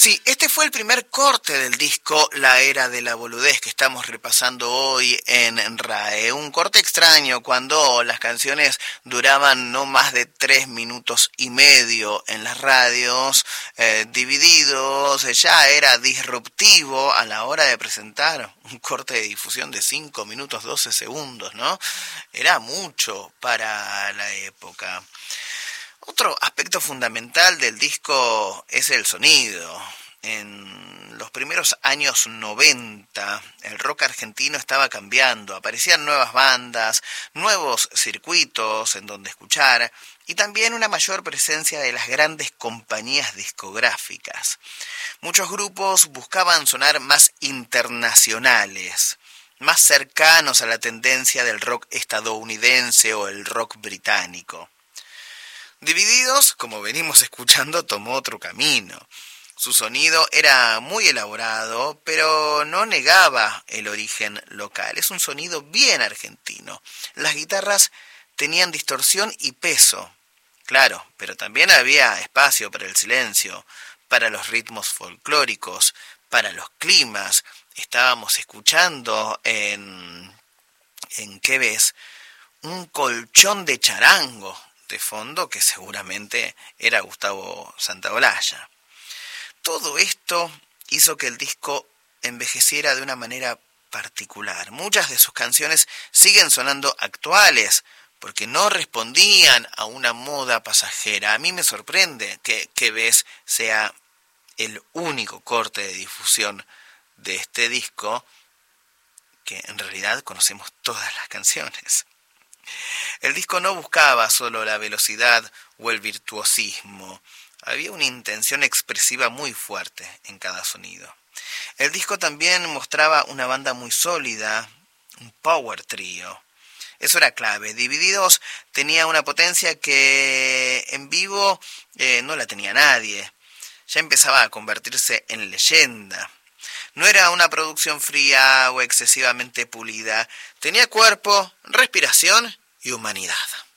Sí, este fue el primer corte del disco La Era de la Boludez que estamos repasando hoy en RAE. Un corte extraño cuando las canciones duraban no más de 3 minutos y medio en las radios. Divididos ya era disruptivo a la hora de presentar un corte de difusión de 5 minutos 12 segundos, ¿no? Era mucho para la época. Otro aspecto fundamental del disco es el sonido. En los primeros años 90, el rock argentino estaba cambiando, aparecían nuevas bandas, nuevos circuitos en donde escuchar y también una mayor presencia de las grandes compañías discográficas. Muchos grupos buscaban sonar más internacionales, más cercanos a la tendencia del rock estadounidense o el rock británico. Divididos, como venimos escuchando, tomó otro camino. Su sonido era muy elaborado, pero no negaba el origen local. Es un sonido bien argentino. Las guitarras tenían distorsión y peso, claro, pero también había espacio para el silencio, para los ritmos folclóricos, para los climas. Estábamos escuchando en ¿qué ves? Un colchón de charango de fondo que seguramente era Gustavo Santaolalla. Todo esto hizo que el disco envejeciera de una manera particular. Muchas de sus canciones siguen sonando actuales porque no respondían a una moda pasajera. A mí me sorprende que ves sea el único corte de difusión de este disco que en realidad conocemos todas las canciones. El disco no buscaba solo la velocidad o el virtuosismo. Había una intención expresiva muy fuerte en cada sonido. El disco también mostraba una banda muy sólida, un power trio. Eso era clave. Divididos tenía una potencia que en vivo no la tenía nadie. Ya empezaba a convertirse en leyenda. No era una producción fría o excesivamente pulida. Tenía cuerpo, respiración y humanidad.